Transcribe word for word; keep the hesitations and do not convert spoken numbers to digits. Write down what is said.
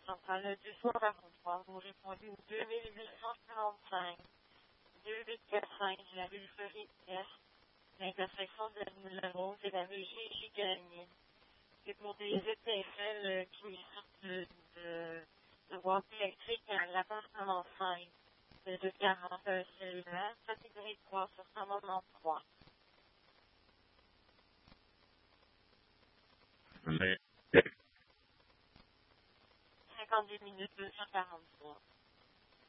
centrale deux cent quarante-trois, vous répondez au deux mille huit cent quarante-cinq, deux huit quatre cinq, la rue Fleury-Est, l'intersection de la Moulin Rose et la rue J-Gagné. C'est pour des étincelles qui sortent de, de, de boîte électrique à l'appartement cinq, de deux quarante cellulaire, catégorie trois sur cent quatre-vingt-treize. Mais, cinquante-deux minutes deux cent quarante-trois.